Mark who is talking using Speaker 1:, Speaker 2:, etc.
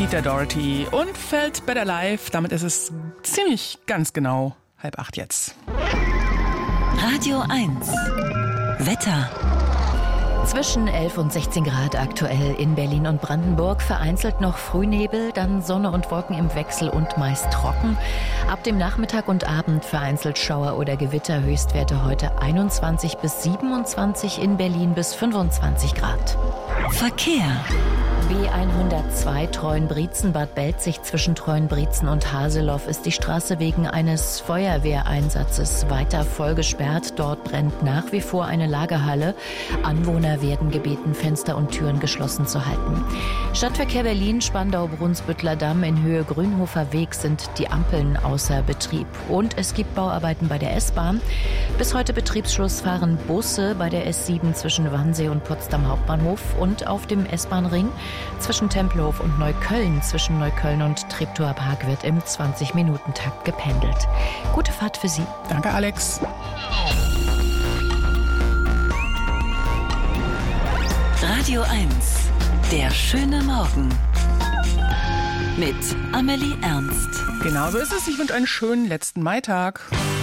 Speaker 1: Peter Doherty und Felt Better Life. Damit ist es ziemlich ganz genau 7:30 jetzt.
Speaker 2: Radio 1 Wetter.
Speaker 3: Zwischen 11 und 16 Grad aktuell in Berlin und Brandenburg. Vereinzelt noch Frühnebel, dann Sonne und Wolken im Wechsel und meist trocken. Ab dem Nachmittag und Abend vereinzelt Schauer oder Gewitter. Höchstwerte heute 21 bis 27, in Berlin bis 25 Grad.
Speaker 2: Verkehr.
Speaker 3: B102 Treuenbrietzen-Bad Belzig zwischen Treuenbrietzen und Haseloff ist die Straße wegen eines Feuerwehreinsatzes weiter voll gesperrt. Dort brennt nach wie vor eine Lagerhalle. Anwohner werden gebeten, Fenster und Türen geschlossen zu halten. Stadtverkehr Berlin, Spandau-Brunsbüttler Damm in Höhe Grünhofer Weg sind die Ampeln außer Betrieb. Und es gibt Bauarbeiten bei der S-Bahn. Bis heute Betriebsschluss fahren Busse bei der S7 zwischen Wannsee und Potsdam Hauptbahnhof und auf dem S-Bahn-Ring zwischen Tempelhof und Neukölln. Zwischen Neukölln und Treptower Park wird im 20-Minuten-Takt gependelt. Gute Fahrt für Sie.
Speaker 1: Danke, Alex.
Speaker 2: Radio 1, der schöne Morgen. Mit Amelie Ernst.
Speaker 1: Genau so ist es. Ich wünsche einen schönen letzten Maitag.